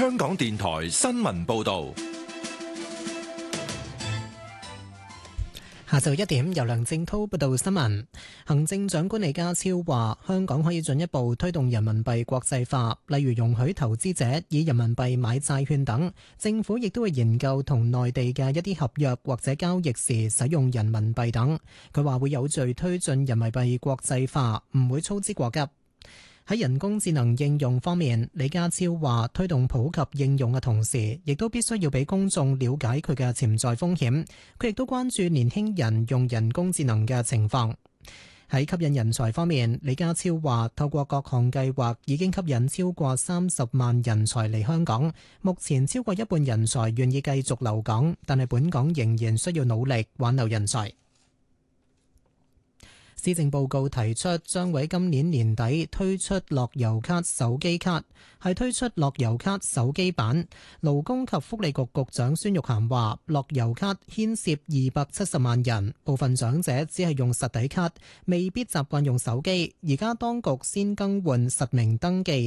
香港電台新聞報道。 下晝1點，由梁正濤報道新聞。行政長官李家超話，香港可以進一步推動人民幣國際化，例如容許投資者以人民幣買債券等。政府亦都會研究同內地嘅一啲合約或者交易時使用人民幣等。佢話會有序推進人民幣國際化，唔會操之過急。喺人工智能應用方面，李家超話推動普及應用嘅同時，亦都必須要俾公眾了解佢嘅潛在風險。佢亦都關注年輕人用人工智能嘅情況。喺吸引人才方面，李家超話透過各項計劃已經吸引超過30萬人才嚟香港，目前超過一半人才願意繼續留港，但係本港仍然需要努力挽留人才。施政報告提出，將喺今年年底推出樂悠咭手機卡，係推出樂悠咭手機版。勞工及福利局局長孫玉菡話，樂悠咭牽涉270萬人，部分長者只係用實體卡，未必習慣用手機。而家當局先更換實名登記